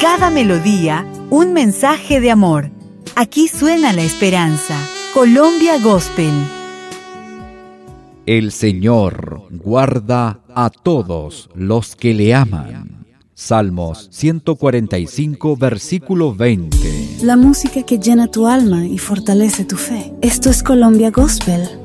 cada melodía, un mensaje de amor. Aquí suena la esperanza. Colombia Gospel. El Señor guarda a todos los que le aman. Salmos 145, versículo 20. La música que llena tu alma y fortalece tu fe. Esto es Colombia Gospel.